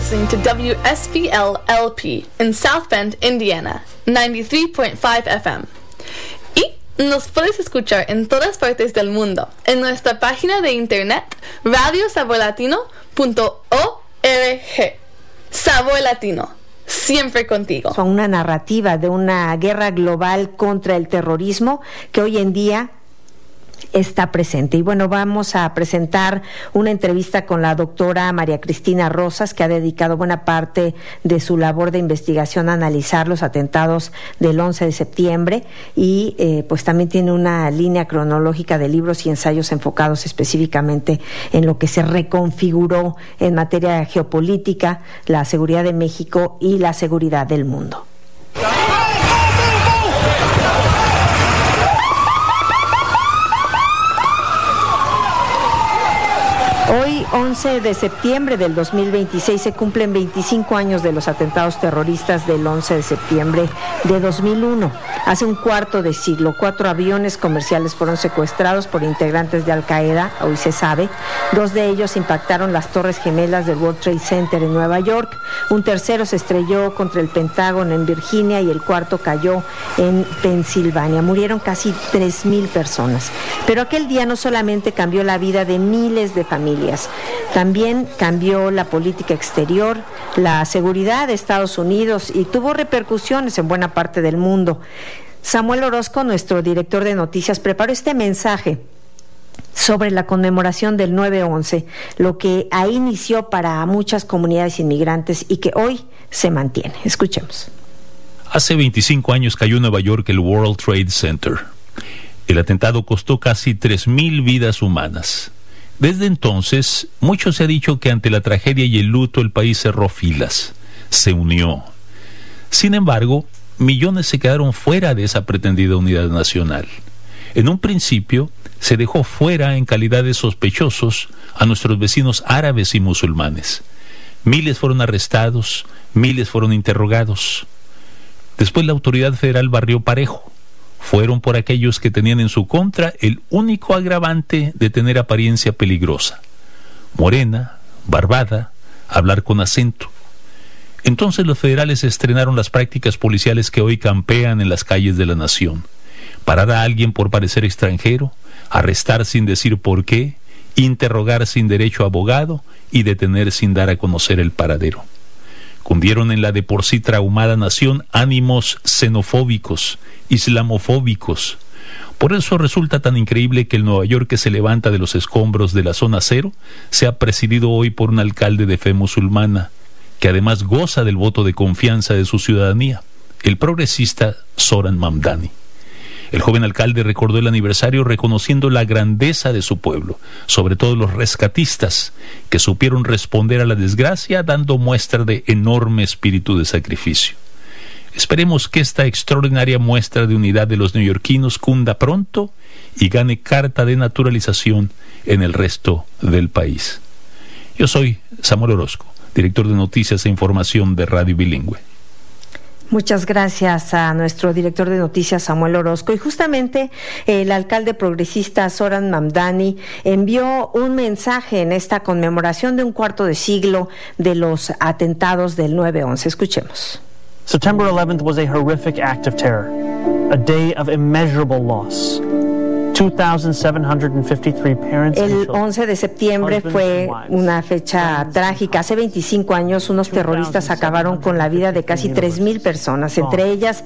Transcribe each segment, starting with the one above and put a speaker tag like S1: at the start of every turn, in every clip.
S1: listening to WSBL-LP in South Bend, Indiana, 93.5 FM. Y nos puedes escuchar en todas partes del mundo en nuestra página de internet radiosaborlatino.org. Sabor Latino, siempre contigo.
S2: Son una narrativa de una guerra global contra el terrorismo que hoy en día está presente. Y bueno, vamos a presentar una entrevista con la doctora María Cristina Rosas, que ha dedicado buena parte de su labor de investigación a analizar los atentados del 11 de septiembre y pues también tiene una línea cronológica de libros y ensayos enfocados específicamente en lo que se reconfiguró en materia geopolítica, la seguridad de México y la seguridad del mundo. Hoy, 11 de septiembre del 2026, se cumplen 25 años de los atentados terroristas del 11 de septiembre de 2001. Hace un cuarto de siglo, 4 aviones comerciales fueron secuestrados por integrantes de Al-Qaeda, hoy se sabe. 2 de ellos impactaron las Torres Gemelas del World Trade Center en Nueva York. Un tercero se estrelló contra el Pentágono en Virginia y el cuarto cayó en Pensilvania. Murieron casi 3,000 personas. Pero aquel día no solamente cambió la vida de miles de familias, también cambió la política exterior, la seguridad de Estados Unidos y tuvo repercusiones en buena parte del mundo. Samuel Orozco, nuestro director de noticias, preparó este mensaje sobre la conmemoración del 9/11, lo que ahí inició para muchas comunidades inmigrantes y que hoy se mantiene. Escuchemos.
S3: Hace 25 años cayó en Nueva York el World Trade Center. El atentado costó casi 3,000 vidas humanas. Desde entonces, mucho se ha dicho que ante la tragedia y el luto el país cerró filas, se unió. Sin embargo, millones se quedaron fuera de esa pretendida unidad nacional. En un principio, se dejó fuera en calidad de sospechosos a nuestros vecinos árabes y musulmanes. Miles fueron arrestados, miles fueron interrogados. Después la autoridad federal barrió parejo. Fueron por aquellos que tenían en su contra el único agravante de tener apariencia peligrosa: morena, barbada, hablar con acento. Entonces los federales estrenaron las prácticas policiales que hoy campean en las calles de la nación: parar a alguien por parecer extranjero, arrestar sin decir por qué, interrogar sin derecho a abogado y detener sin dar a conocer el paradero. Cundieron en la de por sí traumada nación ánimos xenofóbicos, islamofóbicos. Por eso resulta tan increíble que el Nueva York que se levanta de los escombros de la zona cero sea presidido hoy por un alcalde de fe musulmana, que además goza del voto de confianza de su ciudadanía, el progresista Zoran Mamdani. El joven alcalde recordó el aniversario reconociendo la grandeza de su pueblo, sobre todo los rescatistas, que supieron responder a la desgracia dando muestra de enorme espíritu de sacrificio. Esperemos que esta extraordinaria muestra de unidad de los neoyorquinos cunda pronto y gane carta de naturalización en el resto del país. Yo soy Samuel Orozco, director de Noticias e Información de Radio Bilingüe.
S2: Muchas gracias a nuestro director de noticias, Samuel Orozco. Y justamente el alcalde progresista Zoran Mamdani envió un mensaje en esta conmemoración de un cuarto de siglo de los atentados del 9/11. Escuchemos.
S4: September 11th was a horrific act of terror, a day of immeasurable loss. 2,753 parents.
S2: El 11 de septiembre fue una fecha trágica. Hace 25 años unos terroristas acabaron con la vida de casi 3,000 personas, entre ellas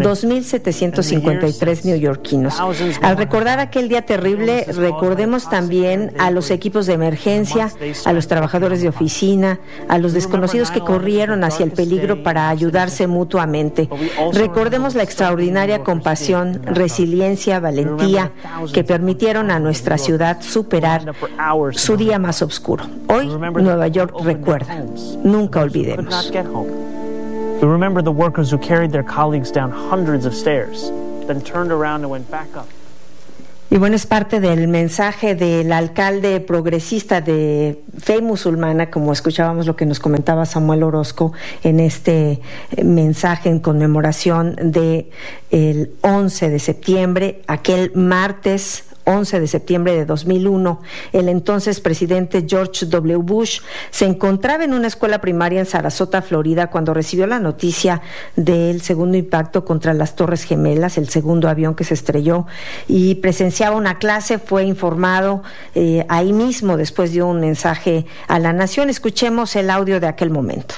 S2: 2,753 neoyorquinos. Al recordar aquel día terrible, recordemos también a los equipos de emergencia, a los trabajadores de oficina, a los desconocidos que corrieron hacia el peligro para ayudarse mutuamente. Recordemos la extraordinaria compasión, resiliencia, valentía que permitieron a nuestra ciudad superar su día más oscuro. Hoy Nueva York recuerda, nunca olvidemos.
S4: We remember the workers who carried their colleagues down hundreds of stairs, then turned around and went back up.
S2: Y bueno, es parte del mensaje del alcalde progresista de fe musulmana, como escuchábamos lo que nos comentaba Samuel Orozco en este mensaje en conmemoración de el 11 de septiembre, aquel martes 11 de septiembre de 2001, el entonces presidente George W. Bush se encontraba en una escuela primaria en Sarasota, Florida, cuando recibió la noticia del segundo impacto contra las Torres Gemelas, el segundo avión que se estrelló, y presenciaba una clase. Fue informado ahí mismo, después dio un mensaje a la nación. Escuchemos el audio de aquel momento.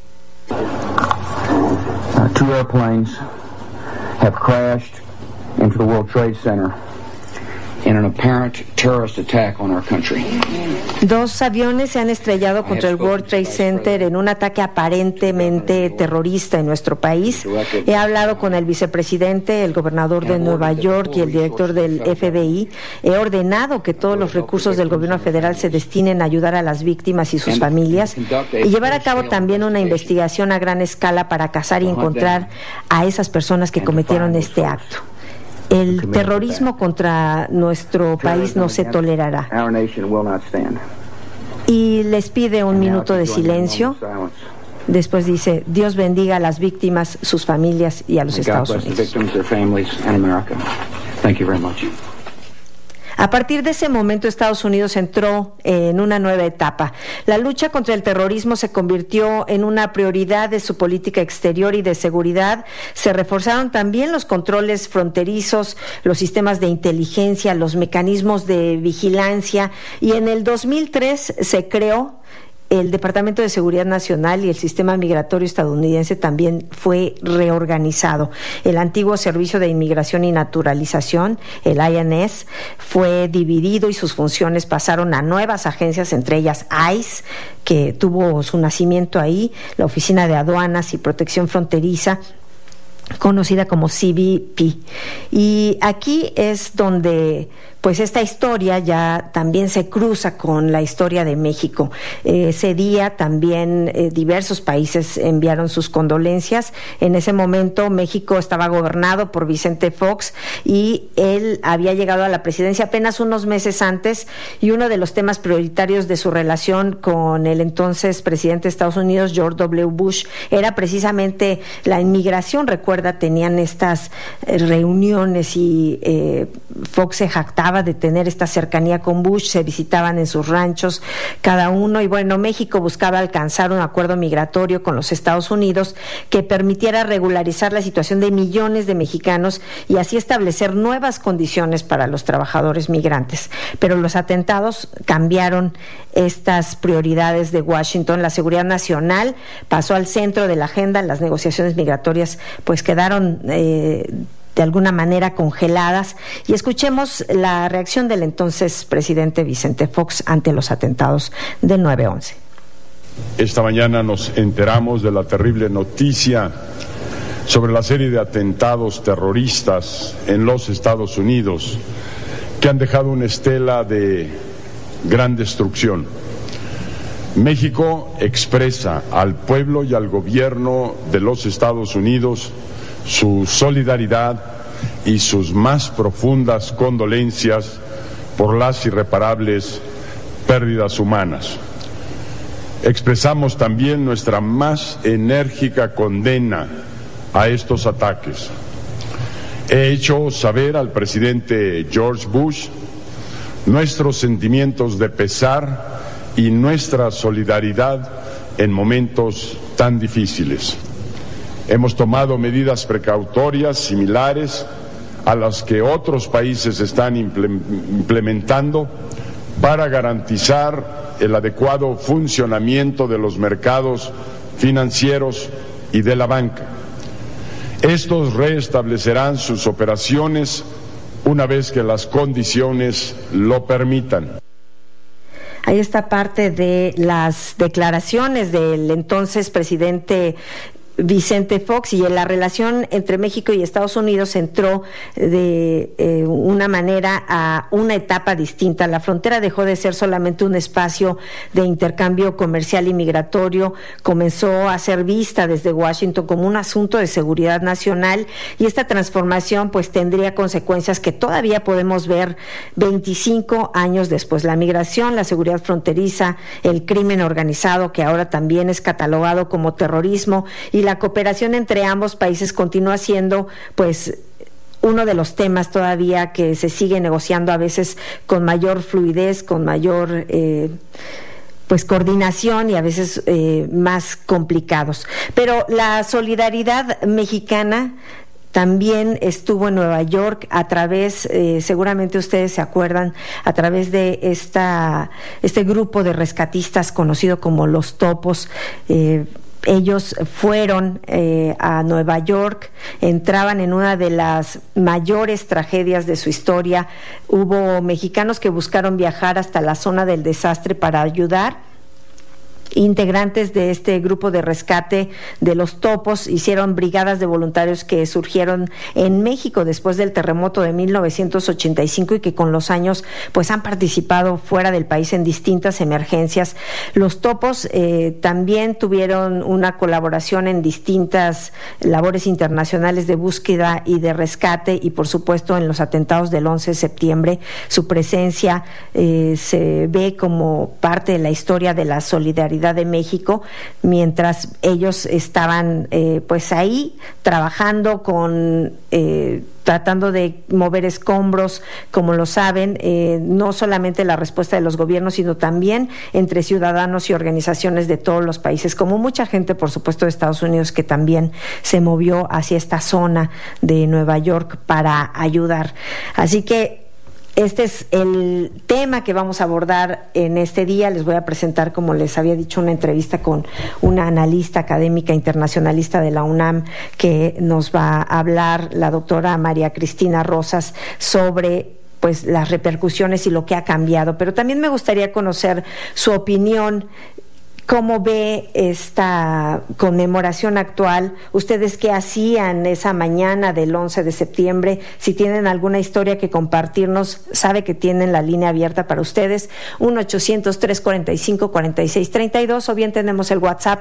S5: Two airplanes have crashed into the World Trade Center in an apparent terrorist attack on our country.
S2: Dos aviones se han estrellado contra el World Trade Center en un ataque aparentemente terrorista en nuestro país. He hablado con el vicepresidente, el gobernador de Nueva York y el director del FBI. He ordenado que todos los recursos del gobierno federal se destinen a ayudar a las víctimas y sus familias y llevar a cabo también una investigación a gran escala para cazar y encontrar a esas personas que cometieron este acto. El terrorismo contra nuestro país no se tolerará. Y les pide un minuto de silencio. Después dice: Dios bendiga a las víctimas, sus familias y a los Estados Unidos. A partir de ese momento, Estados Unidos entró en una nueva etapa. La lucha contra el terrorismo se convirtió en una prioridad de su política exterior y de seguridad. Se reforzaron también los controles fronterizos, los sistemas de inteligencia, los mecanismos de vigilancia, y en el 2003 se creó el Departamento de Seguridad Nacional, y el sistema migratorio estadounidense también fue reorganizado. El antiguo Servicio de Inmigración y Naturalización, el INS, fue dividido y sus funciones pasaron a nuevas agencias, entre ellas ICE, que tuvo su nacimiento ahí, la Oficina de Aduanas y Protección Fronteriza, conocida como CBP. Y aquí es donde pues esta historia ya también se cruza con la historia de México. Ese día también diversos países enviaron sus condolencias. En ese momento México estaba gobernado por Vicente Fox y él había llegado a la presidencia apenas unos meses antes, y uno de los temas prioritarios de su relación con el entonces presidente de Estados Unidos, George W. Bush, era precisamente la inmigración. Recuerda, tenían estas reuniones y Fox se jactaba de tener esta cercanía con Bush, se visitaban en sus ranchos cada uno, y bueno, México buscaba alcanzar un acuerdo migratorio con los Estados Unidos que permitiera regularizar la situación de millones de mexicanos y así establecer nuevas condiciones para los trabajadores migrantes. Pero los atentados cambiaron estas prioridades de Washington. La seguridad nacional pasó al centro de la agenda. Las negociaciones migratorias pues quedaron de alguna manera congeladas, y escuchemos la reacción del entonces presidente Vicente Fox ante los atentados del 9/11.
S6: Esta mañana nos enteramos de la terrible noticia sobre la serie de atentados terroristas en los Estados Unidos que han dejado una estela de gran destrucción. México expresa al pueblo y al gobierno de los Estados Unidos su solidaridad y sus más profundas condolencias por las irreparables pérdidas humanas. Expresamos también nuestra más enérgica condena a estos ataques. He hecho saber al presidente George Bush nuestros sentimientos de pesar y nuestra solidaridad en momentos tan difíciles. Hemos tomado medidas precautorias similares a las que otros países están implementando para garantizar el adecuado funcionamiento de los mercados financieros y de la banca. Estos restablecerán sus operaciones una vez que las condiciones lo permitan.
S2: Ahí está parte de las declaraciones del entonces presidente Vicente Fox, y la relación entre México y Estados Unidos entró de una manera a una etapa distinta. La frontera dejó de ser solamente un espacio de intercambio comercial y migratorio, comenzó a ser vista desde Washington como un asunto de seguridad nacional, y esta transformación pues tendría consecuencias que todavía podemos ver 25 años después. La migración, la seguridad fronteriza, el crimen organizado, que ahora también es catalogado como terrorismo, y la cooperación entre ambos países continúa siendo pues uno de los temas todavía que se sigue negociando, a veces con mayor fluidez, con mayor coordinación, y a veces más complicados. Pero la solidaridad mexicana también estuvo en Nueva York a través, seguramente ustedes se acuerdan, a través de este grupo de rescatistas conocido como los Topos. Ellos fueron a Nueva York, entraban en una de las mayores tragedias de su historia. Hubo mexicanos que buscaron viajar hasta la zona del desastre para ayudar. Integrantes de este grupo de rescate de los Topos hicieron brigadas de voluntarios que surgieron en México después del terremoto de 1985 y que con los años pues han participado fuera del país en distintas emergencias. Los Topos también tuvieron una colaboración en distintas labores internacionales de búsqueda y de rescate, y por supuesto en los atentados del 11 de septiembre su presencia se ve como parte de la historia de la solidaridad de México, mientras ellos estaban pues ahí trabajando con tratando de mover escombros, como lo saben, no solamente la respuesta de los gobiernos, sino también entre ciudadanos y organizaciones de todos los países, como mucha gente, por supuesto, de Estados Unidos, que también se movió hacia esta zona de Nueva York para ayudar. Así que este es el tema que vamos a abordar en este día. Les voy a presentar, como les había dicho, una entrevista con una analista académica internacionalista de la UNAM que nos va a hablar, la doctora María Cristina Rosas, sobre pues las repercusiones y lo que ha cambiado. Pero también me gustaría conocer su opinión. ¿Cómo ve esta conmemoración actual? ¿Ustedes qué hacían esa mañana del 11 de septiembre? Si tienen alguna historia que compartirnos, sabe que tienen la línea abierta para ustedes, 1-800-345-4632, o bien tenemos el WhatsApp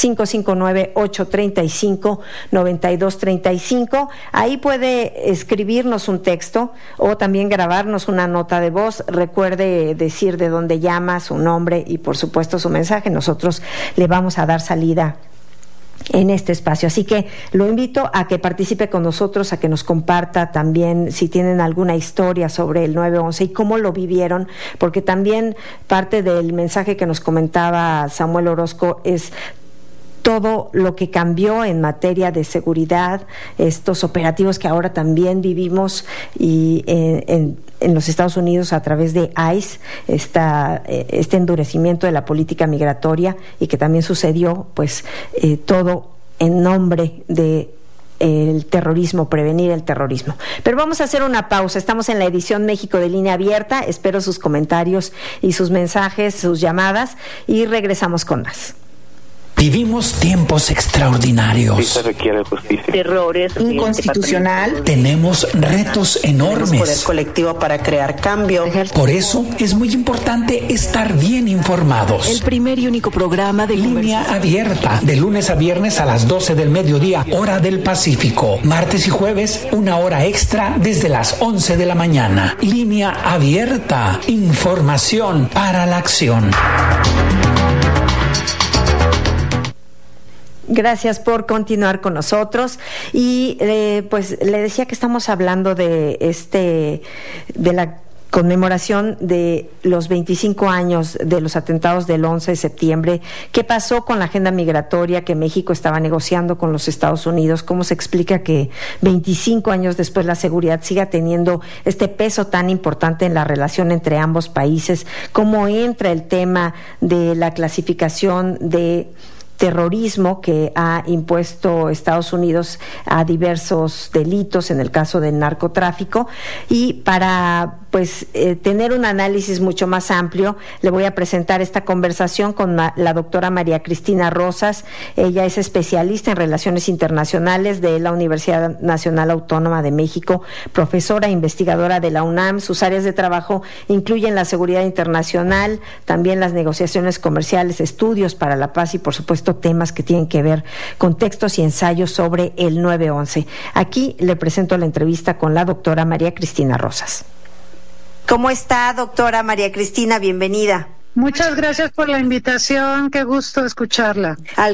S2: 559-835-9235. Ahí puede escribirnos un texto o también grabarnos una nota de voz. Recuerde decir de dónde llama, su nombre y por supuesto su mensaje. Nosotros le vamos a dar salida en este espacio. Así que lo invito a que participe con nosotros, a que nos comparta también si tienen alguna historia sobre el 9/11 y cómo lo vivieron, porque también parte del mensaje que nos comentaba Samuel Orozco es todo lo que cambió en materia de seguridad, estos operativos que ahora también vivimos y en los Estados Unidos a través de ICE, este endurecimiento de la política migratoria, y que también sucedió pues todo en nombre de el terrorismo, prevenir el terrorismo. Pero vamos a hacer una pausa. Estamos en la edición México de Línea Abierta. Espero sus comentarios y sus mensajes, sus llamadas, y regresamos con más.
S7: Vivimos tiempos extraordinarios.
S8: Sí se requiere justicia.
S9: Errores.
S10: Inconstitucional.
S7: Tenemos retos enormes.
S10: Tenemos poder colectivo para crear cambio.
S7: Por eso es muy importante estar bien informados.
S11: El primer y único programa de
S7: Línea Abierta, de lunes a viernes a las 12 del mediodía, hora del Pacífico. Martes y jueves, una hora extra desde las 11 de la mañana. Línea Abierta. Información para la acción.
S2: Gracias por continuar con nosotros. Y pues le decía que estamos hablando de la conmemoración de los 25 años de los atentados del 11 de septiembre. ¿Qué pasó con la agenda migratoria que México estaba negociando con los Estados Unidos? ¿Cómo se explica que 25 años después la seguridad siga teniendo este peso tan importante en la relación entre ambos países? ¿Cómo entra el tema de la clasificación de terrorismo que ha impuesto Estados Unidos a diversos delitos, en el caso del narcotráfico? Y para tener un análisis mucho más amplio, le voy a presentar esta conversación con la doctora María Cristina Rosas. Ella es especialista en Relaciones Internacionales de la Universidad Nacional Autónoma de México, profesora e investigadora de la UNAM. Sus áreas de trabajo incluyen la seguridad internacional, también las negociaciones comerciales, estudios para la paz y, por supuesto, temas que tienen que ver con textos y ensayos sobre el 9/11. Aquí le presento la entrevista con la doctora María Cristina Rosas. ¿Cómo está, doctora María Cristina? Bienvenida.
S12: Muchas gracias por la invitación, qué gusto escucharla.